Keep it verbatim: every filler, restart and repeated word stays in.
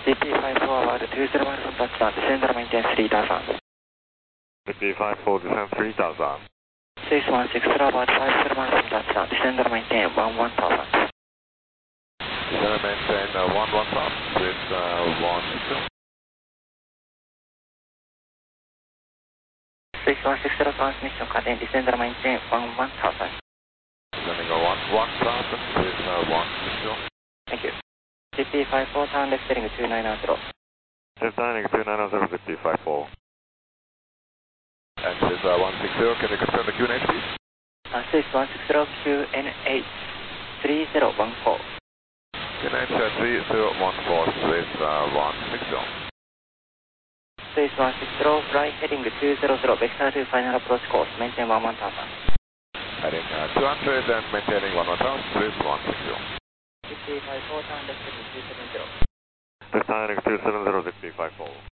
G P five forward two zero one from touchdown, descend and maintain three thousand. G P five four, descend three thousand. six one six forward five zero one from touchdown, descend and maintain one one thousand. Descend and maintain uh, one one thousand with uh, one zero. six one six zero transmission, contain descend and maintain one one thousand. Descending a one one thousand with uh, one zero. Thank you. G P five four, turn left heading two nine zero. Left heading two nine zero, G P five four. And with uh, one six zero, can you confirm the Q N H please? Uh, six one six zero Q N H three zero one four. Q N H uh, three zero one four with uh, one six zero. six one six zero, fly heading two zero zero, vector to final approach course, maintain one one thousand. Heading uh, two hundred and maintaining one one thousand with one six zero. G P five four, turn left heading two seven zero. Left heading two seven zero, G P five four.